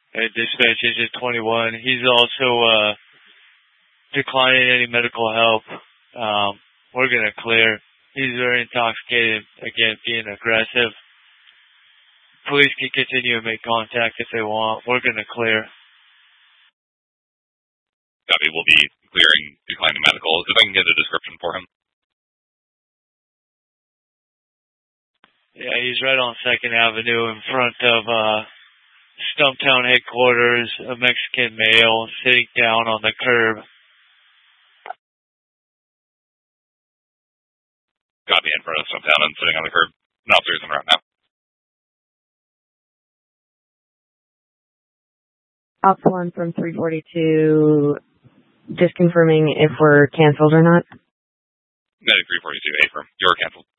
at dispatch agent 21. He's also declining any medical help. We're going to clear. He's very intoxicated, again, being aggressive. Police can continue to make contact if they want. We're going to clear. Copy. We'll be clearing declining medical. If I can get a description for him. Yeah, he's right on 2nd Avenue in front of Stumptown headquarters, a Mexican male sitting down on the curb. Copy, in front of Stumptown and sitting on the curb. An officer's in right now. Ops 1 from 342, just confirming if we're canceled or not. Medic 342, affirm. You're canceled.